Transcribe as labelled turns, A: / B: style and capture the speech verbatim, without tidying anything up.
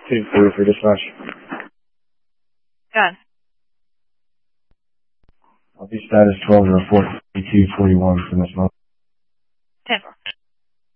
A: two three for dispatch.
B: Done.
A: Copy status twelve oh four two forty-one for this month.
B: ten four.